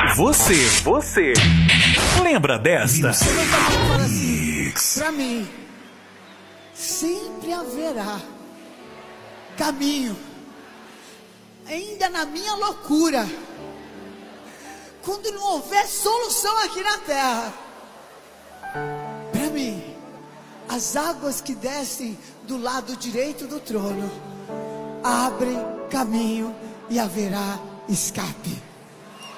Você lembra desta? Pra mim, sempre haverá caminho, ainda na minha loucura, quando não houver solução aqui na terra. Para mim, as águas que descem do lado direito do trono abrem caminho e haverá escape.